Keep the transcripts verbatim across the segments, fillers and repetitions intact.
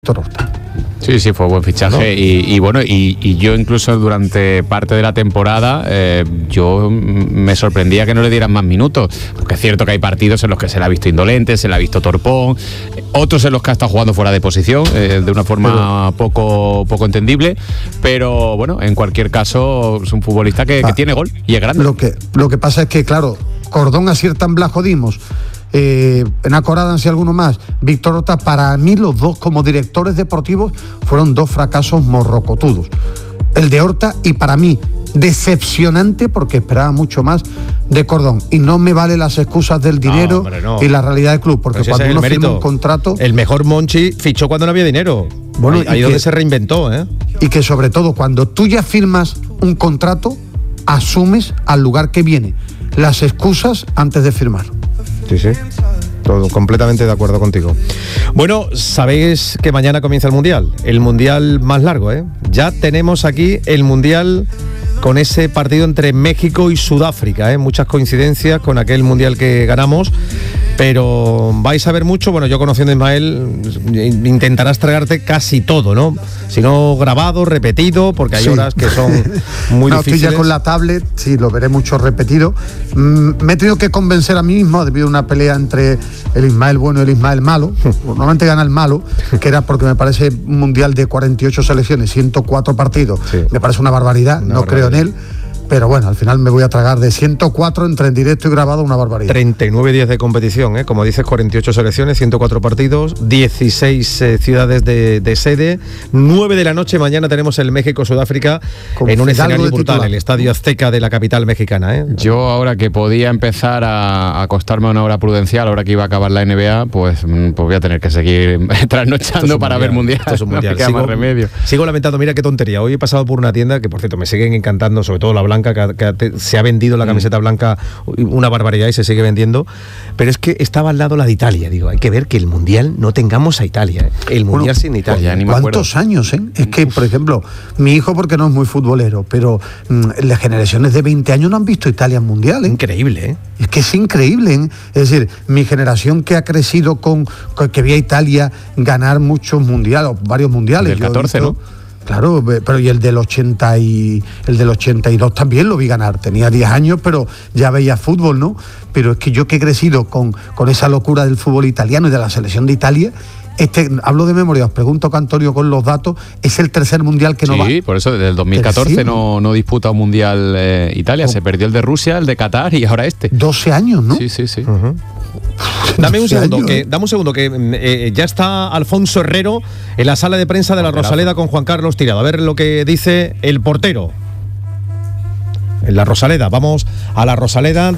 Horta. Sí, sí, fue buen fichaje, ¿no? y, y bueno, y, y yo incluso durante parte de la temporada eh, yo me sorprendía que no le dieran más minutos, porque es cierto que hay partidos en los que se le ha visto indolente, se le ha visto torpón, otros en los que ha estado jugando fuera de posición, eh, de una forma pero, poco, poco entendible, pero bueno, en cualquier caso es un futbolista que, ah, que tiene gol y es grande. Lo que, lo que pasa es que, claro, Cordón acierta en Blas Jodimos, Eh, Enacoradan y alguno más. Víctor Horta, para mí los dos como directores deportivos fueron dos fracasos morrocotudos. El de Horta y para mí decepcionante porque esperaba mucho más de Cordón. Y no me valen las excusas del dinero, no, hombre, no. Y la realidad del club, porque pues cuando uno firma un contrato... El mejor Monchi fichó cuando no había dinero. Bueno, ahí, ahí donde se reinventó, ¿eh? Y que sobre todo cuando tú ya firmas un contrato, asumes al lugar que viene las excusas antes de firmar. Sí, sí, todo completamente de acuerdo contigo. Bueno, sabéis que mañana comienza el Mundial, el Mundial más largo, ¿eh? Ya tenemos aquí el Mundial con ese partido entre México y Sudáfrica, ¿eh? Muchas coincidencias con aquel Mundial que ganamos, pero vais a ver mucho. Bueno, yo conociendo a Ismael, intentarás tragarte casi todo, ¿no? Si no grabado, repetido, porque hay sí. horas que son muy no, difíciles. Estoy ya con la tablet, sí, lo veré mucho repetido. Mm, me he tenido que convencer a mí mismo debido a una pelea entre el Ismael bueno y el Ismael malo. Normalmente gana el malo, que era porque me parece un Mundial de cuarenta y ocho selecciones, ciento cuatro partidos. Sí. Me parece una barbaridad, una no barbaridad. Creo en él. Pero bueno, al final me voy a tragar de ciento cuatro entre en directo y grabado una barbaridad. treinta y nueve días de competición, ¿eh? Como dices, cuarenta y ocho selecciones, ciento cuatro partidos, dieciséis eh, ciudades de, de sede. nueve de la noche mañana tenemos el México-Sudáfrica en un escenario brutal, titular. El Estadio Azteca de la capital mexicana, ¿eh? Yo ahora que podía empezar a, a acostarme a una hora prudencial, ahora que iba a acabar la N B A, pues, pues voy a tener que seguir trasnochando para mundial, ver mundial. Esto es un mundial. No me queda sigo, más remedio. Sigo lamentando, mira qué tontería. Hoy he pasado por una tienda que, por cierto, me siguen encantando, sobre todo la blanca, que, que se ha vendido la camiseta blanca una barbaridad y se sigue vendiendo, pero es que estaba al lado la de Italia. Digo, hay que ver que el Mundial no tengamos a Italia, ¿eh? El Mundial bueno, sin Italia. Pues ¿cuántos años? Eh? Es que, por ejemplo, mi hijo, porque no es muy futbolero, pero mmm, las generaciones de veinte años no han visto Italia en Mundial, ¿eh? Increíble, ¿eh? Es que es increíble, ¿eh? Es decir, mi generación que ha crecido con, con que vi a Italia ganar muchos mundiales, varios mundiales. Del catorce, visto, ¿no? Claro, pero y el del ochenta y el del ochenta y dos también lo vi ganar. Tenía diez años, pero ya veía fútbol, ¿no? Pero es que yo que he crecido con, con esa locura del fútbol italiano y de la selección de Italia, este, hablo de memoria, os pregunto, Antonio, con los datos, es el tercer mundial que no sí, va. Sí, por eso desde el dos mil catorce no, no disputa un mundial eh, Italia, oh. Se perdió el de Rusia, el de Qatar y ahora este. doce años, ¿no? Sí, sí, sí. Uh-huh. Dame un segundo, que, dame un segundo, que eh, ya está Alfonso Herrero en la sala de prensa de la Rosaleda con Juan Carlos Tirado. A ver lo que dice el portero. En la Rosaleda, vamos a la Rosaleda.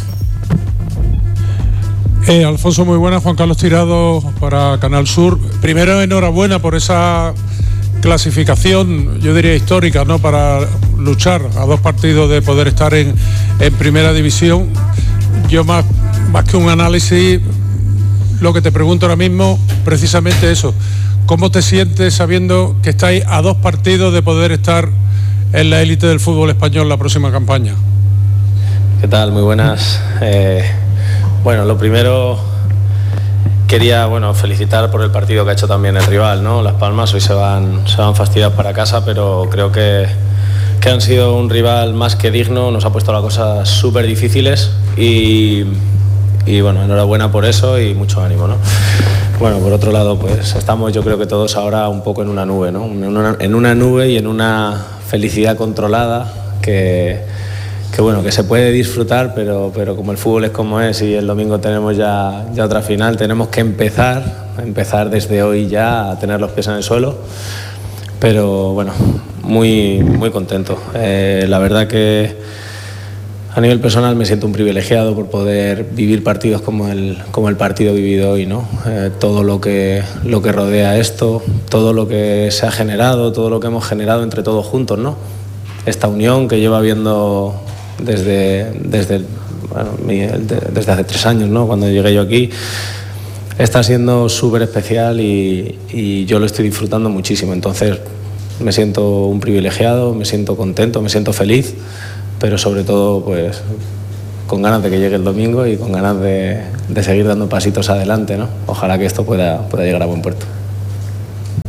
Eh, Alfonso, muy buena. Juan Carlos Tirado para Canal Sur. Primero, enhorabuena por esa clasificación, yo diría histórica, ¿no? Para luchar a dos partidos de poder estar en, en primera división. Yo más, más que un análisis, lo que te pregunto ahora mismo, precisamente eso. ¿Cómo te sientes sabiendo que estáis a dos partidos de poder estar en la élite del fútbol español la próxima campaña? ¿Qué tal? Muy buenas. Eh, bueno, lo primero, quería bueno, felicitar por el partido que ha hecho también el rival, ¿no? Las Palmas hoy se van, se van fastidiados para casa, pero creo que, que han sido un rival más que digno, nos ha puesto las cosas súper difíciles y, y bueno, enhorabuena por eso y mucho ánimo, ¿no? Bueno, por otro lado, pues estamos yo creo que todos ahora un poco en una nube, ¿no? En una, en una nube y en una felicidad controlada que, que bueno, que se puede disfrutar, pero, pero como el fútbol es como es y el domingo tenemos ya, ya otra final, tenemos que empezar, empezar desde hoy ya a tener los pies en el suelo, pero bueno, muy, muy contento. Eh, la verdad que a nivel personal me siento un privilegiado por poder vivir partidos como el, como el partido vivido hoy, ¿no? Eh, todo lo que, lo que rodea esto, todo lo que se ha generado, todo lo que hemos generado entre todos juntos, ¿no? Esta unión que lleva habiendo desde, desde, bueno, mi, desde hace tres años, ¿no? Cuando llegué yo aquí, está siendo súper especial y, y yo lo estoy disfrutando muchísimo. Entonces me siento un privilegiado, me siento contento, me siento feliz, pero sobre todo pues con ganas de que llegue el domingo y con ganas de, de seguir dando pasitos adelante, ¿no? Ojalá que esto pueda, pueda llegar a buen puerto.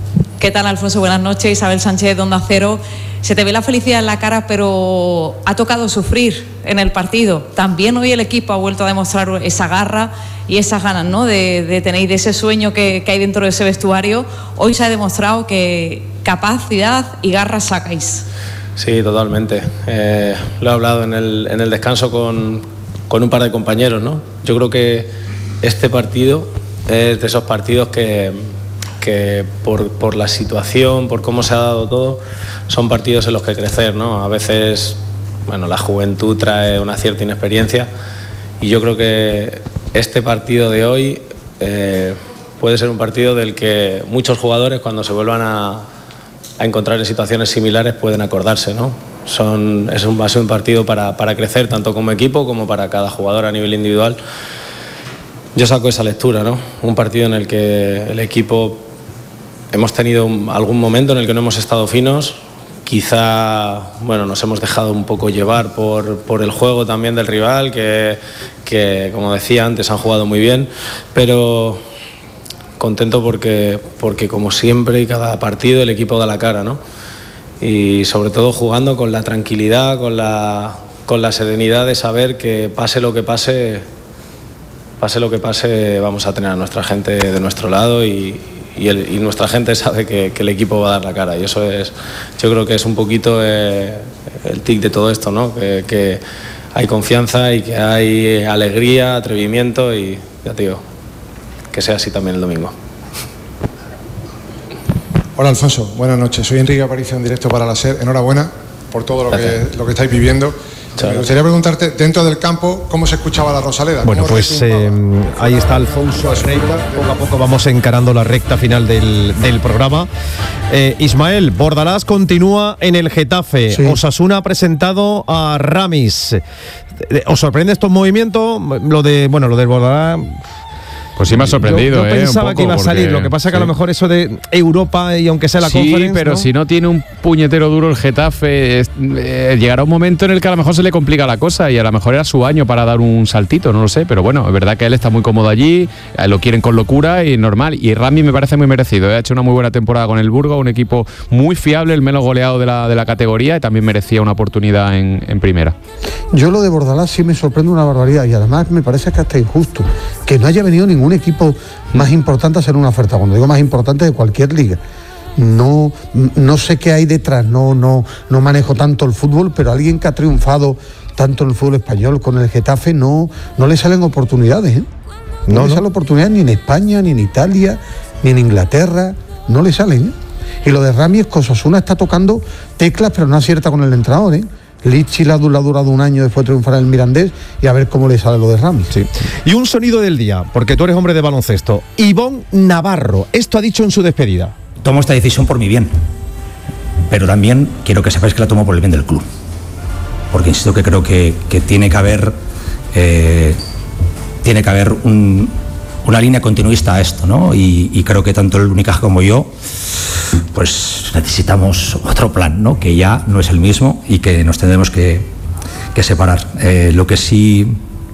¿Qué tal, Alfonso? Buenas noches. Isabel Sánchez, de Onda Cero. Se te ve la felicidad en la cara, pero ha tocado sufrir en el partido. También hoy el equipo ha vuelto a demostrar esa garra y esas ganas, ¿no?, de, de tener de ese sueño que, que hay dentro de ese vestuario. Hoy se ha demostrado que capacidad y garra sacáis. Sí, totalmente. Eh, lo he hablado en el, en el descanso con, con un par de compañeros, ¿no? Yo creo que este partido es de esos partidos que, que por, por la situación, por cómo se ha dado todo, son partidos en los que crecer, ¿no? A veces, bueno, la juventud trae una cierta inexperiencia y yo creo que este partido de hoy eh, puede ser un partido del que muchos jugadores, cuando se vuelvan a, a encontrar en situaciones similares, pueden acordarse, ¿no? Son, es un, va a ser un partido para, para crecer, tanto como equipo como para cada jugador a nivel individual. Yo saco esa lectura, ¿no? Un partido en el que el equipo hemos tenido algún momento en el que no hemos estado finos. Quizá, bueno, nos hemos dejado un poco llevar por, por el juego también del rival, que, que, como decía antes, han jugado muy bien, pero contento porque, porque como siempre y cada partido el equipo da la cara, ¿no? Y sobre todo jugando con la tranquilidad, con la, con la serenidad de saber que pase lo que pase, pase lo que pase, vamos a tener a nuestra gente de nuestro lado y Y, el, y nuestra gente sabe que, que el equipo va a dar la cara, y eso es, yo creo que es un poquito eh, el tic de todo esto, ¿no? Que, que hay confianza y que hay alegría, atrevimiento, y ya te digo, que sea así también el domingo. Hola, Alfonso, buenas noches, soy Enrique Aparicio en directo para la SER. Enhorabuena por todo lo que, lo que estáis viviendo. Me gustaría preguntarte, dentro del campo, ¿cómo se escuchaba la Rosaleda? Bueno, pues eh, ahí está Alfonso Reita. Poco a poco vamos encarando la recta final del, del programa. Eh, Ismael, Bordalás continúa en el Getafe. Sí. Osasuna ha presentado a Ramis. ¿Os sorprende estos movimientos? Lo de, bueno, lo del Bordalás... Pues sí me ha sorprendido. Yo, yo eh, pensaba un poco, que iba a salir, porque, lo que pasa es que sí. a lo mejor eso de Europa y aunque sea la sí, Conference, pero ¿no? si no tiene un puñetero duro el Getafe, es, eh, llegará un momento en el que a lo mejor se le complica la cosa y a lo mejor era su año para dar un saltito, no lo sé, pero bueno, es verdad que él está muy cómodo allí, eh, lo quieren con locura y normal, y Rami me parece muy merecido, eh, ha hecho una muy buena temporada con el Burgos, un equipo muy fiable, el menos goleado de la, de la categoría, y también merecía una oportunidad en, en primera. Yo lo de Bordalás sí me sorprende una barbaridad, y además me parece que hasta injusto que no haya venido ningún equipo más importante a hacer una oferta, cuando digo más importante, de cualquier liga. No, no sé qué hay detrás, no, no, no manejo tanto el fútbol, pero alguien que ha triunfado tanto en el fútbol español con el Getafe, no, no le salen oportunidades, ¿eh? No, no le salen oportunidades ni en España, ni en Italia, ni en Inglaterra, no le salen, ¿eh? Y lo de Rami es que Osasuna está tocando teclas, pero no acierta con el entrenador, ¿eh? Lichi la ha durado un año después de triunfar en el Mirandés, y a ver cómo le sale lo de Rami. Sí. Y un sonido del día, porque tú eres hombre de baloncesto. Ivonne Navarro, esto ha dicho en su despedida. Tomo esta decisión por mi bien, pero también quiero que sepáis que la tomo por el bien del club, porque insisto que creo que, que tiene que haber eh, tiene que haber un, una línea continuista a esto, ¿no? Y, y creo que tanto el Unicaja como yo pues necesitamos otro plan, ¿no? Que ya no es el mismo y que nos tendremos que, que separar. Eh, lo que sí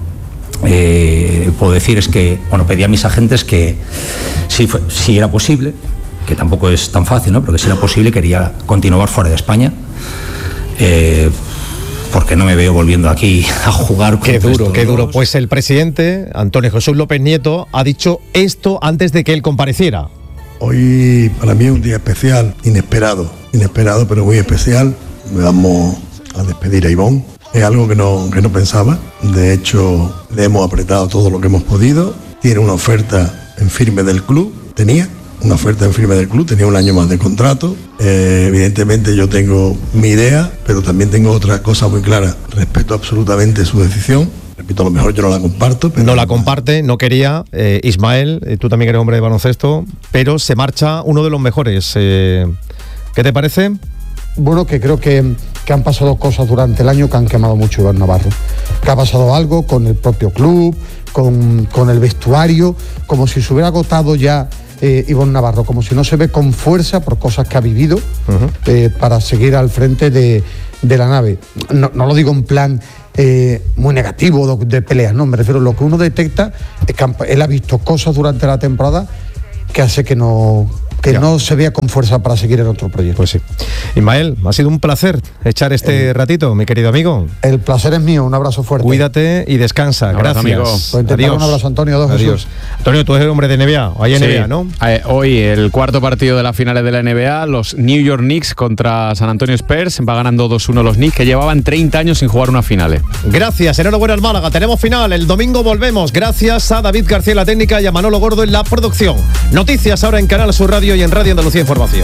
eh, puedo decir es que, bueno, pedí a mis agentes que si, fue, si era posible, que tampoco es tan fácil, ¿no? Pero que si era posible quería continuar fuera de España, eh, porque no me veo volviendo aquí a jugar. Qué duro, qué duro. Pues el presidente, Antonio Jesús López Nieto, ha dicho esto antes de que él compareciera. Hoy para mí es un día especial, inesperado, inesperado pero muy especial. Vamos a despedir a Ivonne. Es algo que no, que no pensaba. De hecho, le hemos apretado todo lo que hemos podido. Tiene una oferta en firme del club, tenía una oferta en firme del club, tenía un año más de contrato. Eh, evidentemente yo tengo mi idea, pero también tengo otra cosa muy clara. Respeto absolutamente su decisión. Repito, a lo mejor yo no la comparto. Pero no la comparte, no quería. Eh, Ismael, eh, tú también eres hombre de baloncesto, pero se marcha uno de los mejores. Eh, ¿Qué te parece? Bueno, que creo que, que han pasado cosas durante el año que han quemado mucho Ivonne Navarro. Que ha pasado algo con el propio club, con, con el vestuario, como si se hubiera agotado ya eh, Ivonne Navarro, como si no se ve con fuerza por cosas que ha vivido uh-huh. eh, para seguir al frente de, de la nave. No, no lo digo en plan Eh, muy negativo de, de peleas, no, me refiero a lo que uno detecta es que él ha visto cosas durante la temporada que hace que no, que ya. no se vea con fuerza para seguir en otro proyecto. Pues sí. Ismael, ha sido un placer echar este eh, ratito, mi querido amigo. El placer es mío, un abrazo fuerte. Cuídate y descansa, un gracias. Amigo. Pues Adiós. Un abrazo, Antonio. Dos Adiós. Antonio, tú eres hombre de N B A, o hay sí. N B A, ¿no? Eh, hoy el cuarto partido de las finales de la N B A, los New York Knicks contra San Antonio Spurs, va ganando dos uno los Knicks, que llevaban treinta años sin jugar unas finales. Gracias, enhorabuena al Málaga, tenemos final, el domingo volvemos, gracias a David García en la técnica y a Manolo Gordo en la producción. Noticias ahora en Canal Sur Radio y en Radio Andalucía Información.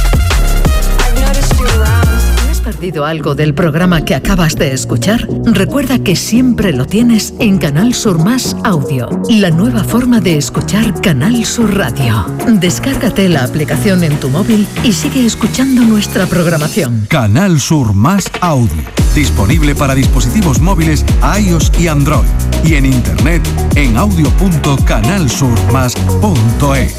¿Has perdido algo del programa que acabas de escuchar? Recuerda que siempre lo tienes en Canal Sur Más Audio, la nueva forma de escuchar Canal Sur Radio. Descárgate la aplicación en tu móvil y sigue escuchando nuestra programación. Canal Sur Más Audio, disponible para dispositivos móviles iOS y Android, y en internet en audio punto canal sur más punto es.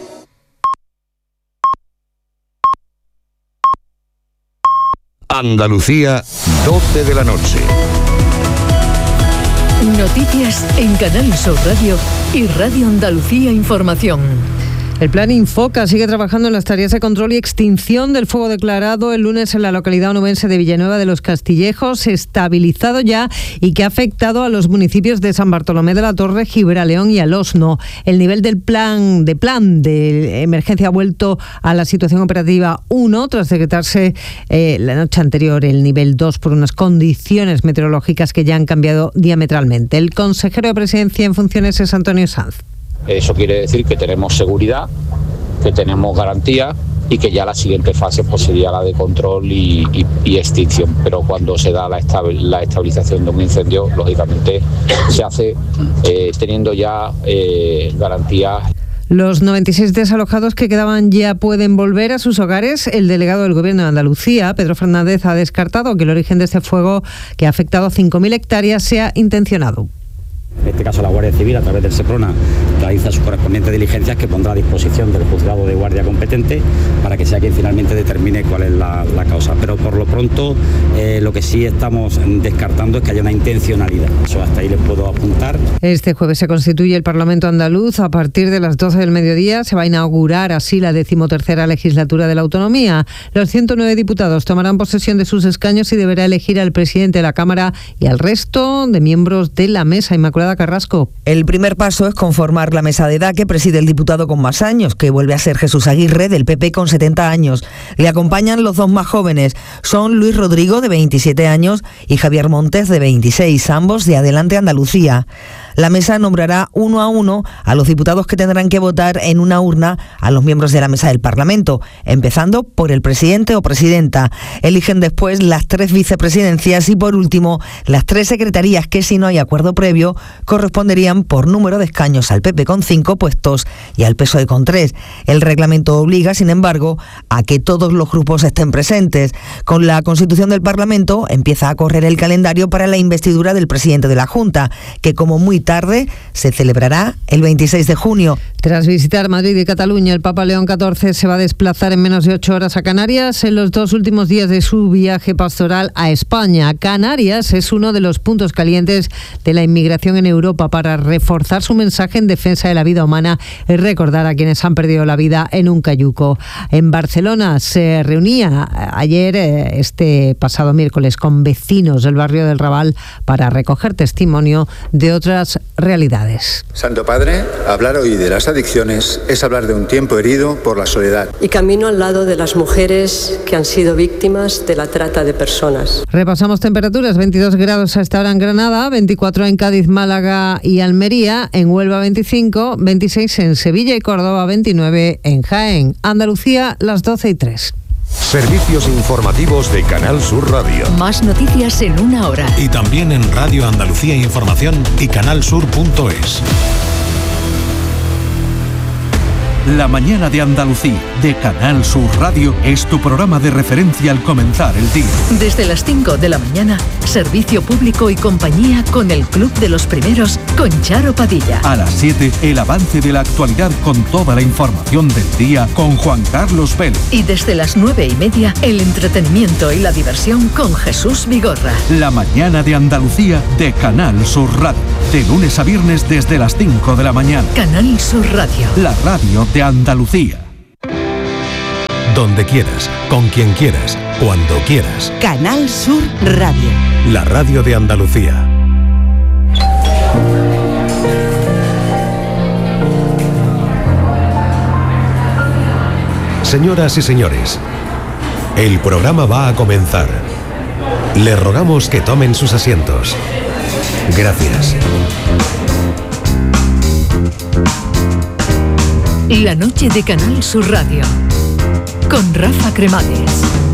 Andalucía, doce de la noche. Noticias en Canal Sur Radio y Radio Andalucía Información. El Plan Infoca sigue trabajando en las tareas de control y extinción del fuego declarado el lunes en la localidad onubense de Villanueva de los Castillejos, estabilizado ya y que ha afectado a los municipios de San Bartolomé de la Torre, Gibraleón y Alosno. El nivel del plan de plan de emergencia ha vuelto a la situación operativa uno tras decretarse eh, la noche anterior el nivel dos por unas condiciones meteorológicas que ya han cambiado diametralmente. El consejero de Presidencia en funciones es Antonio Sanz. Eso quiere decir que tenemos seguridad, que tenemos garantía y que ya la siguiente fase pues, sería la de control y, y, y extinción. Pero cuando se da la, estabil, la estabilización de un incendio, lógicamente se hace eh, teniendo ya eh, garantías. Los noventa y seis desalojados que quedaban ya pueden volver a sus hogares. El delegado del Gobierno de Andalucía, Pedro Fernández, ha descartado que el origen de este fuego, que ha afectado a cinco mil hectáreas, sea intencionado. En este caso la Guardia Civil, a través del SEPRONA, realiza sus correspondientes diligencias que pondrá a disposición del juzgado de guardia competente para que sea quien finalmente determine cuál es la, la causa. Pero por lo pronto eh, lo que sí estamos descartando es que haya una intencionalidad. Eso hasta ahí les puedo apuntar. Este jueves se constituye el Parlamento andaluz. A partir de las doce del mediodía se va a inaugurar así la decimotercera legislatura de la autonomía. Los ciento nueve diputados tomarán posesión de sus escaños y deberá elegir al presidente de la Cámara y al resto de miembros de la mesa. Inmaculada Carrasco. El primer paso es conformar la mesa de edad que preside el diputado con más años, que vuelve a ser Jesús Aguirre, del P P, con setenta años. Le acompañan los dos más jóvenes. Son Luis Rodrigo, de veintisiete años, y Javier Montes, de veintiséis, ambos de Adelante Andalucía. La mesa nombrará uno a uno a los diputados que tendrán que votar en una urna a los miembros de la mesa del Parlamento, empezando por el presidente o presidenta. Eligen después las tres vicepresidencias y, por último, las tres secretarías que, si no hay acuerdo previo, corresponderían por número de escaños al P P con cinco puestos y al P S O E con tres. El reglamento obliga, sin embargo, a que todos los grupos estén presentes. Con la constitución del Parlamento empieza a correr el calendario para la investidura del presidente de la Junta, que como muy tarde se celebrará el veintiséis de junio. Tras visitar Madrid y Cataluña, el Papa León catorce se va a desplazar en menos de ocho horas a Canarias en los dos últimos días de su viaje pastoral a España. Canarias es uno de los puntos calientes de la inmigración en Europa para reforzar su mensaje en defensa de la vida humana y recordar a quienes han perdido la vida en un cayuco. En Barcelona se reunía ayer, este pasado miércoles, con vecinos del barrio del Raval para recoger testimonio de otras realidades. Santo Padre, hablar hoy de las adicciones es hablar de un tiempo herido por la soledad. Y camino al lado de las mujeres que han sido víctimas de la trata de personas. Repasamos temperaturas: veintidós grados a esta hora en Granada, veinticuatro en Cádiz, Málaga y Almería, en Huelva veinticinco, veintiséis en Sevilla y Córdoba, veintinueve en Jaén. Andalucía, las doce y tres. Servicios informativos de Canal Sur Radio. Más noticias en una hora. Y también en Radio Andalucía Información y canalsur punto es. La mañana de Andalucía, de Canal Sur Radio, es tu programa de referencia al comenzar el día. Desde las cinco de la mañana, servicio público y compañía con el Club de los Primeros, con Charo Padilla. A las siete, el avance de la actualidad con toda la información del día con Juan Carlos Vélez. Y desde las nueve y media, el entretenimiento y la diversión con Jesús Vigorra. La mañana de Andalucía, de Canal Sur Radio. De lunes a viernes desde las cinco de la mañana. Canal Sur Radio. La radio de Andalucía. donde quieras, con quien quieras, cuando quieras. Canal Sur Radio. La radio de Andalucía. Señoras y señores, el programa va a comenzar. Les rogamos que tomen sus asientos. Gracias. La noche de Canal Sur Radio con Rafa Cremades.